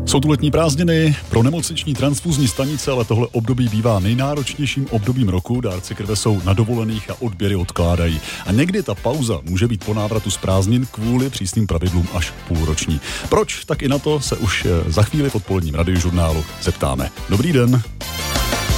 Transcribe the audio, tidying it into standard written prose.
Jsou tu letní prázdniny pro nemocniční transfuzní stanice, ale tohle období bývá nejnáročnějším obdobím roku. Dárci krve jsou na dovolených a odběry odkládají. A někdy ta pauza může být po návratu z prázdnin kvůli přísným pravidlům až půlroční. Proč? Tak i na to se už za chvíli v odpoledním radiožurnálu zeptáme. Dobrý den.